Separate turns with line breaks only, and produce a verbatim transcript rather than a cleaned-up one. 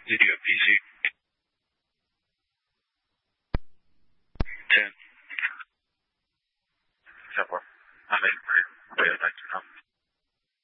Video P C. ten. ten four. I'm in for you. I'll be back to you now.